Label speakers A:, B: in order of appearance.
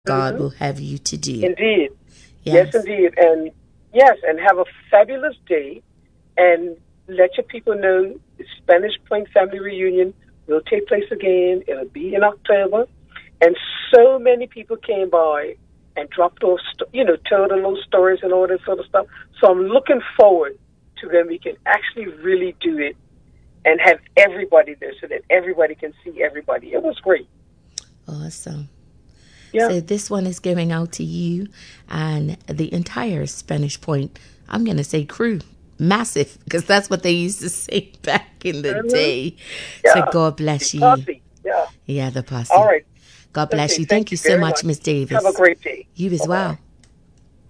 A: God will have you to do.
B: Indeed. Yes,
A: Yes.
B: indeed. And yes, and have a fabulous day. And let your people know the Spanish Point family reunion will take place again. It'll be in October. And so many people came by and dropped off, told their little stories and all that sort of stuff. So I'm looking forward to when we can actually really do it and have everybody there so that everybody can see everybody. It was great.
A: Awesome.
B: Yeah.
A: So this one is going out to you and the entire Spanish Point, I'm going to say crew. Massive, because that's what they used to say back in the day.
B: Yeah.
A: So God bless
B: The
A: you.
B: posse. Yeah.
A: Yeah, the posse.
B: All right.
A: God bless
B: Okay,
A: you. Thank you so
B: very
A: much, Miss Davis.
B: Have a great day.
A: You as
B: Bye-bye.
A: well.